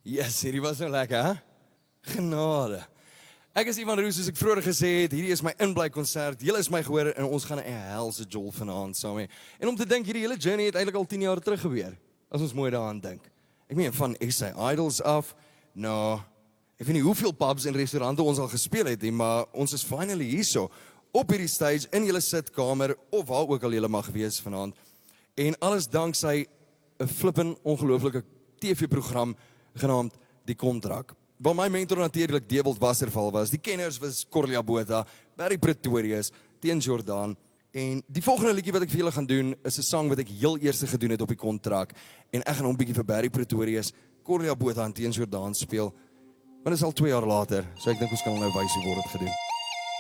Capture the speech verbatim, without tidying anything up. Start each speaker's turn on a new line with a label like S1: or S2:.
S1: Yes, hierdie was nou lekker, hè? Genade. Ek is Ivan Roos, soos ek vroeër gesê het, hierdie is my inbly konsert. Julle is my gehoor en ons gaan 'n helse jol vanaand saam hê. En om te dink, hierdie hele journey het eintlik al tien jaar terug gebeur. As ons mooi daaraan dink. Ek meen van S A Idols af, nou, ek weet nie hoeveel pubs en restaurante ons al gespeel het nie, maar ons is finally hierso op hierdie stage in julle sitkamer of waar ook al julle mag wees vanaand. En alles danksy 'n flippin ongelooflike T V-program genaamd Die Kontrak. Waar my mentor natuurlik Dewald Wasserval was. Die kenners was Corlia Botha, Barry Pretorius, Teen Jordan. En die volgende liedjie wat ek vir julle gaan doen is 'n sang wat ek heel eers gedoen het op die Kontrak. En ek gaan hom 'n bietjie vir Barry Pretorius, Corlia Botha en Teen Jordan speel. Maar dit is al twee jaar later, so ek dink ons kan nou wys hoe word dit gedoen.